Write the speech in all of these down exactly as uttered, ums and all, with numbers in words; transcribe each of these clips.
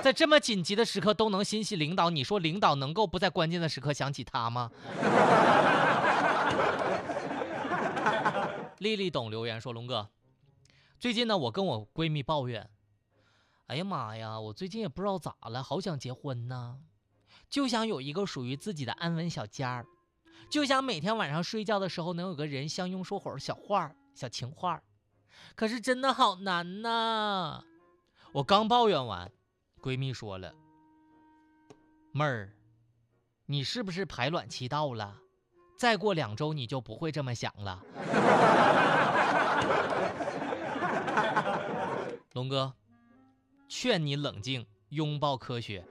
在这么紧急的时刻都能心系领导，你说领导能够不在关键的时刻想起他吗？丽丽懂留言说，龙哥，最近呢我跟我闺蜜抱怨，哎呀妈呀，我最近也不知道咋了，好想结婚呢，就想有一个属于自己的安稳小家儿，就想每天晚上睡觉的时候能有个人相拥说会儿小话小情话，可是真的好难呐。我刚抱怨完，闺蜜说了，妹儿，你是不是排卵期到了？再过两周你就不会这么想了。龙哥，劝你冷静，拥抱科学。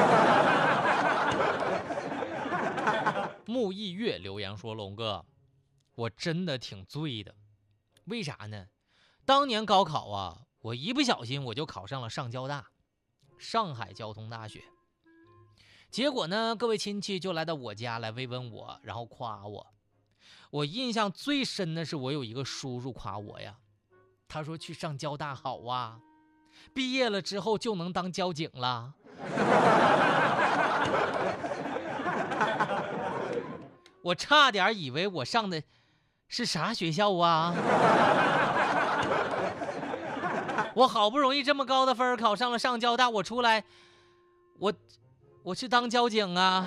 木易月留言说，龙哥，我真的挺醉的，为啥呢？当年高考啊，我一不小心我就考上了上交大，上海交通大学。结果呢，各位亲戚就来到我家来慰问我，然后夸我。我印象最深的是我有一个叔叔夸我呀，他说去上交大好啊，毕业了之后就能当交警了。我差点以为我上的是啥学校啊。我好不容易这么高的分考上了上交大，我出来我我是当交警啊。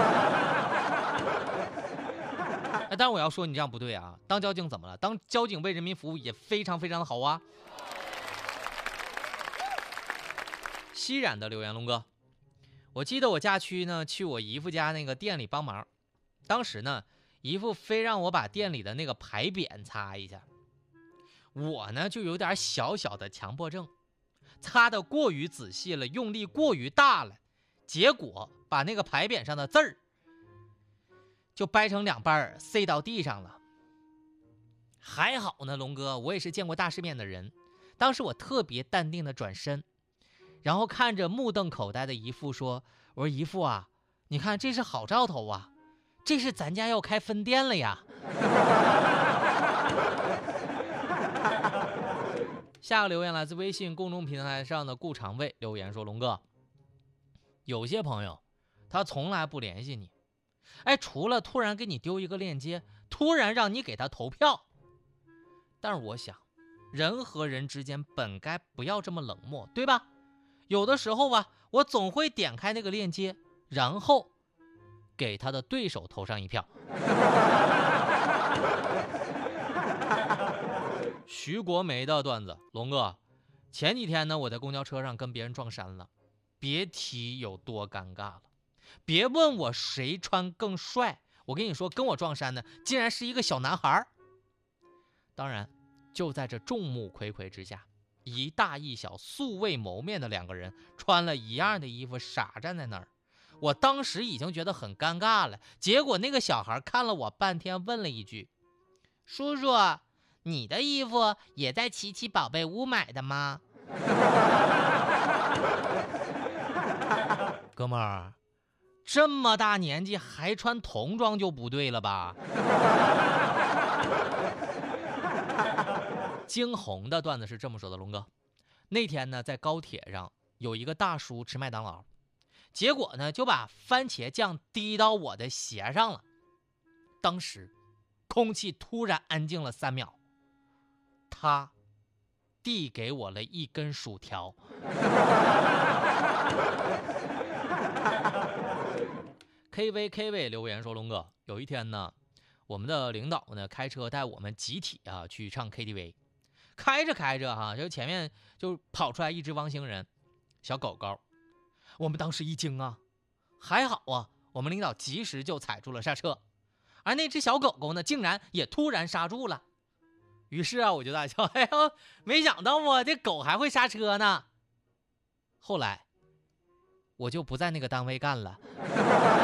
但是我要说你这样不对啊，当交警怎么了？当交警为人民服务也非常非常的好啊。熙冉的留言，龙哥，我记得我假期呢去我姨父家那个店里帮忙，当时呢姨父非让我把店里的那个牌匾擦一下，我呢就有点小小的强迫症，擦得过于仔细了，用力过于大了，结果把那个牌匾上的字儿就掰成两半塞到地上了。还好呢，龙哥，我也是见过大世面的人，当时我特别淡定的转身，然后看着目瞪口呆的姨父说，我说姨父啊，你看这是好兆头啊，这是咱家要开分店了呀。下个留言来自微信公众平台上的顾长卫留言说，龙哥，有些朋友他从来不联系你，哎，除了突然给你丢一个链接，突然让你给他投票。但是我想，人和人之间本该不要这么冷漠，对吧？有的时候吧，我总会点开那个链接，然后给他的对手投上一票。徐国梅的段子，龙哥，前几天呢，我在公交车上跟别人撞衫了，别提有多尴尬了。别问我谁穿更帅，我跟你说，跟我撞衫的竟然是一个小男孩。当然，就在这众目睽睽之下，一大一小素未谋面的两个人穿了一样的衣服，傻站在那儿。我当时已经觉得很尴尬了，结果那个小孩看了我半天，问了一句，叔叔，你的衣服也在奇奇宝贝屋买的吗？哥们儿，这么大年纪还穿童装就不对了吧？惊鸿的段子是这么说的，龙哥，那天呢在高铁上有一个大叔吃麦当劳，结果呢就把番茄酱滴到我的鞋上了，当时空气突然安静了三秒，他递给我了一根薯条。K V K V 留言说，龙哥，有一天呢我们的领导呢开车带我们集体啊去唱 K T V， 开着开着哈、啊，就前面就跑出来一只汪星人小狗狗，我们当时一惊啊，还好啊，我们领导及时就踩住了刹车，而那只小狗狗呢竟然也突然刹住了。于是啊我就大笑，哎呦，没想到我这狗还会刹车呢。后来我就不在那个单位干了。